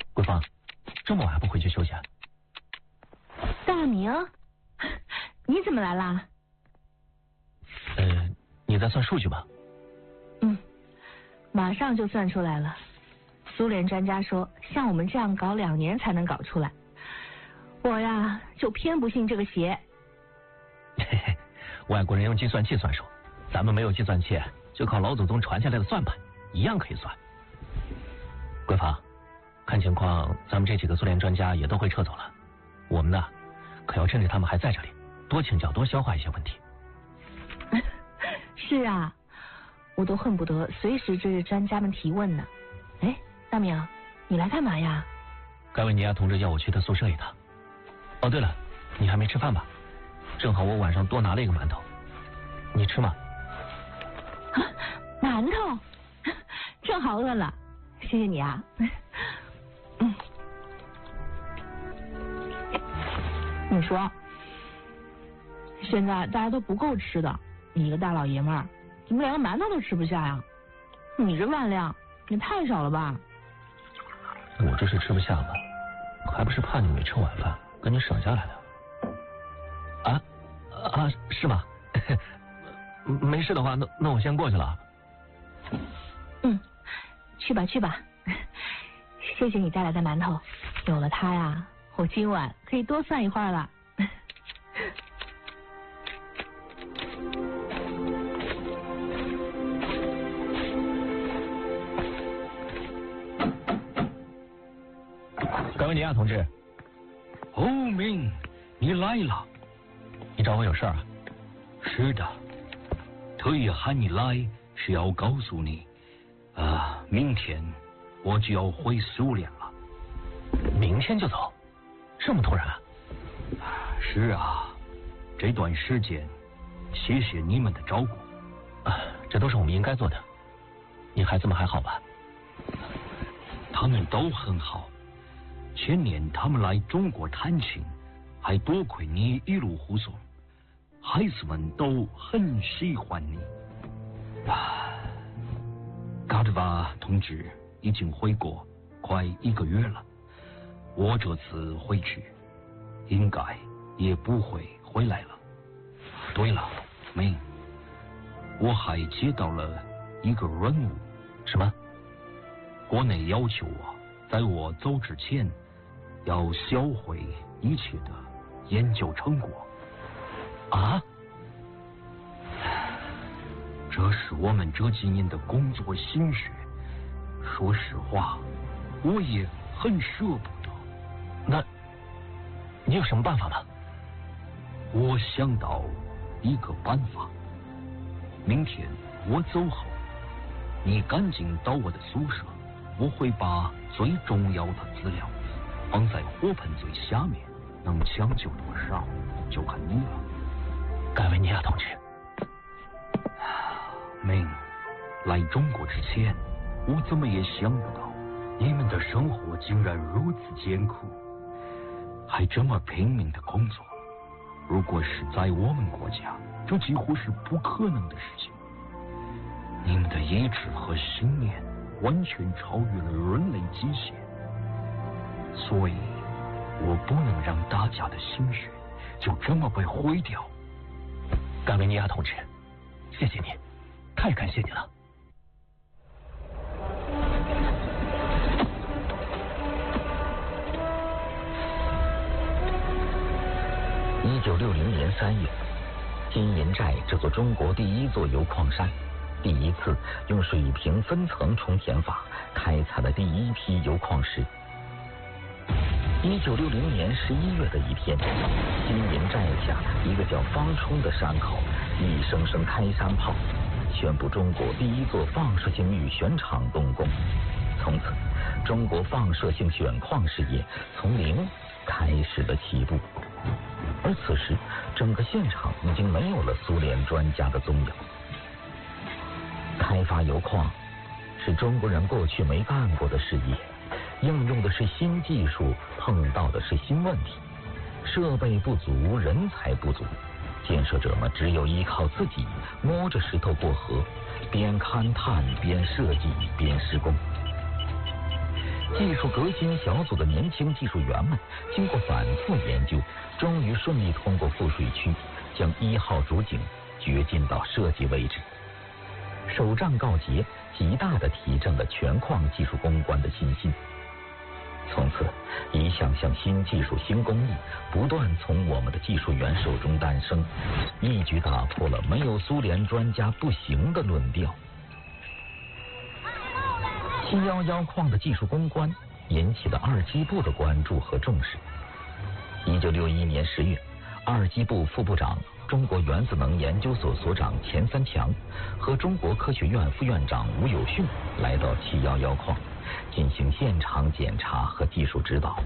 桂芳，这么晚还不回去休息啊？ 大明，你怎么来啦？ 你在算数据吗？ 马上就算出来了。苏联专家说，像我们这样搞2年才能搞出来。我呀，就偏不信这个邪。 嘿嘿，外国人用计算器算数，咱们没有计算器，就靠老祖宗传下来的算盘，一样可以算。桂芳，看情况，咱们这几个苏联专家也都会撤走了。我们呢，可要趁着他们还在这里，多请教，多消化一些问题。 是啊，我都恨不得随时追着专家们提问呢。哎，大明，你来干嘛呀？ 盖维尼亚同志要我去他宿舍一趟。哦，对了，你还没吃饭吧？正好我晚上多拿了一个馒头，你吃吗？ 啊，馒头，正好饿了，谢谢你啊。你说，现在大家都不够吃的，你一个大老爷们儿，怎么连个馒头都吃不下呀？你这饭量也太少了吧？ 我这是吃不下吗？还不是怕你没吃晚饭，跟你省下来的。是吗？没事的话，那我先过去了。 去吧去吧，谢谢你带来的馒头，有了它呀，我今晚可以多算一会儿了。 盖维尼亚同志。 欧明，你来了。 你找我有事啊？ 是的，特意喊你来是要告诉你，明天我就要回苏联了。 明天就走？这么突然啊？ 是啊，这段时间谢谢你们的照顾。 这都是我们应该做的。你孩子们还好吧？ 他们都很好。前年他们来中国探亲，还多亏你一路护送，孩子们都很喜欢你。嘎德瓦同志已经回国快1个月了，我这次回去应该也不会回来了。对了，明，我还接到了一个任务。 什么？ 国内要求我在我走之前要销毁一切的研究成果。 啊？ 这是我们这几年的工作心血，说实话，我也很舍不得。 那，你有什么办法吗？ 我想到一个办法。明天我走后，你赶紧到我的宿舍，我会把最重要的资料放在火盆最下面，能抢救多少就看你了。 盖维尼亚同志。 明，来中国之前，我怎么也想不到你们的生活竟然如此艰苦，还这么拼命的工作。如果是在我们国家，这几乎是不可能的事情。你们的意志和信念完全超越了人类极限，所以我不能让大家的心血就这么被毁掉。 盖维尼亚同志，谢谢你，太感谢你了。 1960年3月，金银寨这座中国第一座油矿山，第一次用水平分层充填法开采了第一批油矿石。1960年11月的一天，金银寨下一个叫方冲的山口，一声声开山炮，宣布中国第一座放射性预选厂动工。从此，中国放射性选矿事业从零开始了起步。而此时，整个现场已经没有了苏联专家的踪影。开发油矿是中国人过去没干过的事业，应用的是新技术，碰到的是新问题，设备不足，人才不足，建设者们只有依靠自己，摸着石头过河，边勘探边设计边施工。 技术革新小组的年轻技术员们经过反复研究，终于顺利通过富水区，将1号主井掘进到设计位置。首仗告捷，极大地提振了全矿技术攻关的信心。从此，一项项新技术、新工艺不断从我们的技术员手中诞生，一举打破了没有苏联专家不行的论调。711矿的技术攻关引起了二机部的关注和重视。1961年10月，二机部副部长、中国原子能研究所所长钱三强和中国科学院副院长吴有训来到711矿，进行现场检查和技术指导。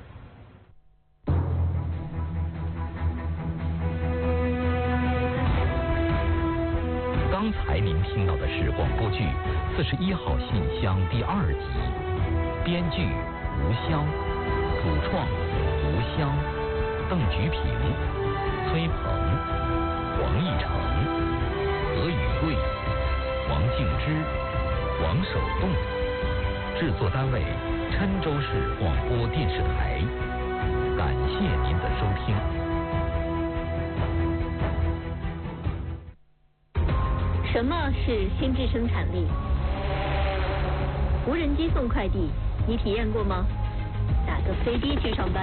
刚才您听到的是广播剧《41号信箱》第2集，编剧吴潇，主创吴潇、邓菊平、崔鹏、黄义成、何宇贵、王静之、王守栋。制作单位：郴州市广播电视台。感谢您的收听。 什么是心智生产力？无人机送快递，你体验过吗？打个飞的去上班。